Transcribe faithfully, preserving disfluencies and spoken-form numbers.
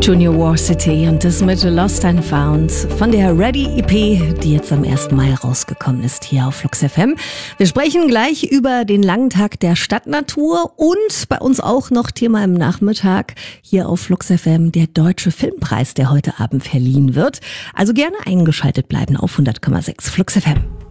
Junior War City und das mit Lost and Found von der Ready E P, die jetzt am ersten Mai rausgekommen ist hier auf Flux F M. Wir sprechen gleich über den langen Tag der Stadtnatur und bei uns auch noch Thema im Nachmittag hier auf Flux F M, der Deutsche Filmpreis, der heute Abend verliehen wird. Also gerne eingeschaltet bleiben auf hundert Komma sechs Flux F M.